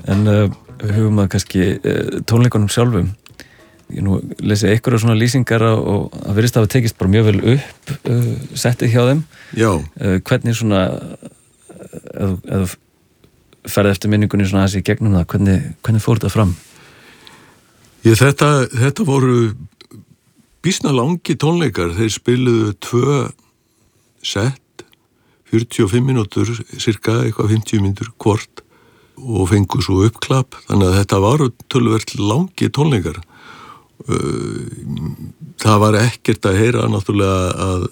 En hugum að kannski tónleikunum sjálfum. Ég nú lesi einhverjar svona lýsingar og það virðist hafa tekist bara mjög vel upp settið hjá þeim. Já. Hvernig svona, ef ferði eftir minningunni svona aðeins í gegnum það, hvernig fór þetta fram? Þetta voru býsna langi tónleikar. Þeir spiluðu 2 sett, 45 mínútur, cirka eitthvað 50 mínútur hvort og fengu svo uppklapp. Þannig að þetta varu töluvert langi tónleikar. Það var ekkert að heyra náttúrulega að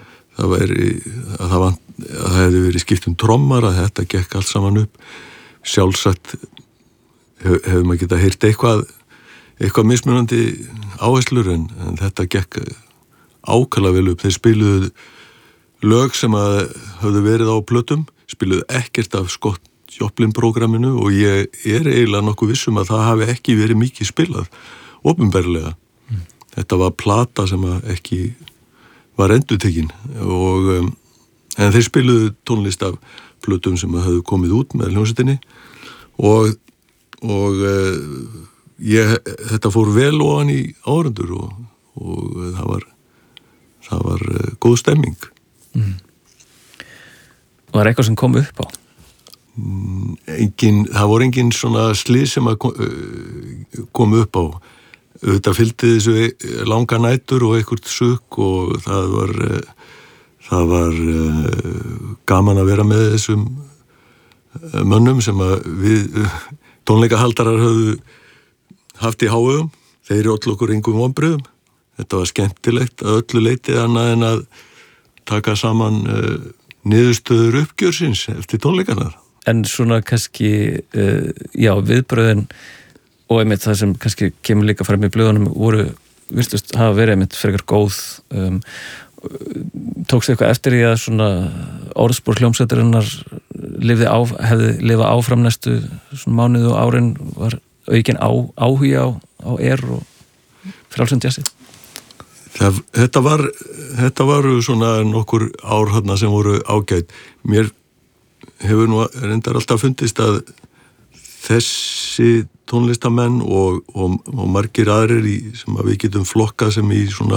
það hefði verið skipt trommar, að þetta gekk allt saman upp. Sjálfsagt hefur maður getað heyrt eitthvað mismunandi áherslur en þetta gekk ákaflega vel upp. Þeir spiluðu lög sem að höfðu verið á plötum, spiluðu ekkert af Scott Joplin-prógraminu og ég eiginlega nokkuð viss að það hafi ekki verið mikið spilað opinberlega. Þetta var plata sem ekki var endurtekin en þeir spiluðu tónlist af plötum sem höfðu komið út með hljómsveitinni og þetta fór vel ofan í áhorfendur og það var góð stemming. Var eitthvað sem kom upp á? Það voru engin svona slys sem kom upp á. Þetta fylgdi þessu langa nætur og einhvert sukk og það var gaman að vera með þessum mönnum sem við tónleikahaldarar höfðu haft í háum. Þeir ollu okkur engum vonbrigðum. Þetta var skemmtilegt að öllu leyti annað en að taka saman niðurstöður uppgjörsins eftir tónleikana. En svona kannski, viðbröðin og einmitt það sem kannski kemur líka fram í blöðunum virtust hafa verið einmitt frekar góð. Tókstu eitthvað eftir því að svona orðspor hljómsveitarinnar hefði lifað áfram næstu svona mánuð og árin, var aukin áhugi á og frjálsum jazzið? Þetta varu svona nokkur ár þarna sem voru ágætt. Mér hefur nú reyndar alltaf fundist að þessi tónlistamenn og margir aðrir sem við getum flokkað sem í svona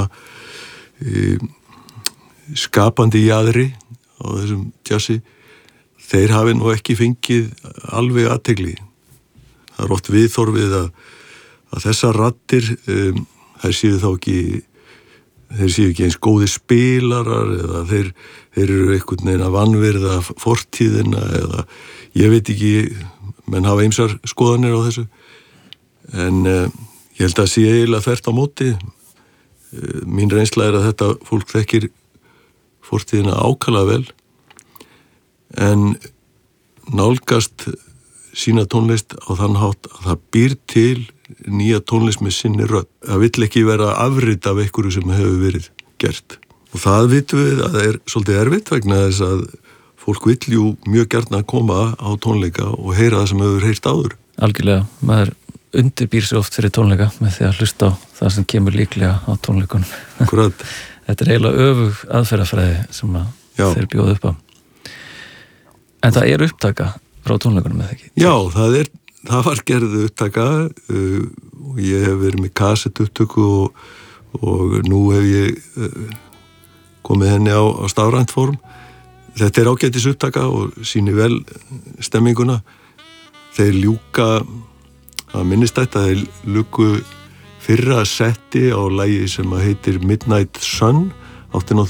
skapandi jaðri á þessum jazzi, þeir hafi nú ekki fengið alveg athygli. Það oft viðhorfið að þessar raddir þær séu þá ekki eins góði spilarar eða þeir eru einhvern veginn að vanvirða fortíðina eða ég veit ekki, menn hafa ýmsar skoðanir á þessu en ég held að sé eiginlega þvert á móti. Mín reynsla að þetta fólk þekkir fortíðina ákaflega vel en nálgast sína tónlist á þann hátt að það býr til nýja tónlist með sinni rödd. Það vill ekki vera afrit af einhverju sem hefur verið gert. Og það vitum við að það svolítið erfitt vegna þess að fólk vill jú mjög gjarna að koma á tónleika og heyra það sem hefur heyrt áður. Algjörlega, maður undirbýr sig oft fyrir tónleika með því að hlusta á það sem kemur líklega á tónleikunum. Akkurat. Þetta eiginlega öfug aðferðafræði sem þeir bjóða upp á. En það upptaka frá tónleikunum eða ekki? Já, það var gerð upptaka og ég hef verið með kassettupptöku og nú hef ég komið henni á stafrænt form. Þetta ágætis upptaka og sýnir vel stemminguna. Þeir ljúka að minnist þetta, þeir luku fyrra setti á lagi sem heitir Midnight Sun, átti